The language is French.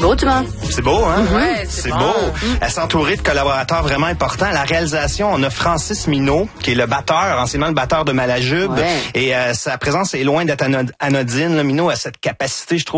beau, du moins. C'est beau, hein? Ouais, c'est bon. beau. Elle s'entourait de collaborateurs vraiment importants. À la réalisation, on a Francis Minot, qui est le batteur, anciennement le batteur de Malajube. Ouais. Et sa présence est loin d'être anodine. Là. Minot a cette capacité, je trouve,